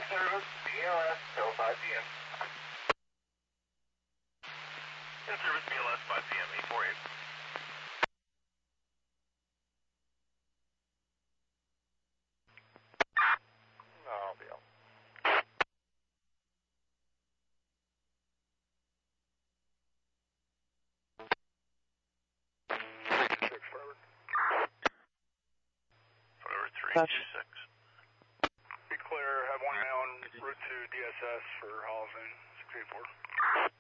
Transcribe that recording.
service BLS till 5 p.m. In service BLS 5 p.m. 848. I'll be out. Forever 326. Be clear, have one man on route to DSS for Hollivan, 684.